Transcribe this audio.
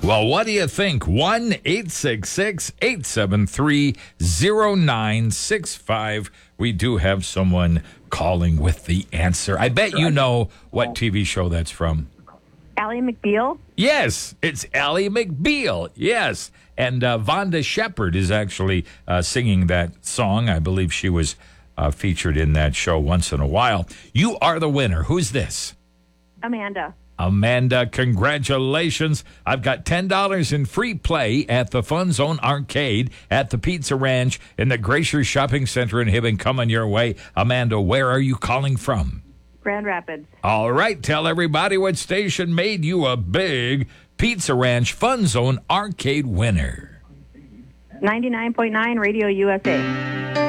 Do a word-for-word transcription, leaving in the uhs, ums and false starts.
Well, what do you think? one eight six six, eight seven three, zero nine six five. We do have someone calling with the answer. I bet you know what T V show that's from. Ally McBeal? Yes, it's Ally McBeal. Yes. And uh, Vonda Shepard is actually uh, singing that song. I believe she was uh, featured in that show once in a while. You are the winner. Who's this? Amanda. Amanda, congratulations. I've got ten dollars in free play at the Fun Zone Arcade at the Pizza Ranch in the Glacier Shopping Center in Hibbing coming your way. Amanda, where are you calling from? Grand Rapids. All right, tell everybody what station made you a big Pizza Ranch Fun Zone Arcade winner. ninety-nine point nine Radio U S A.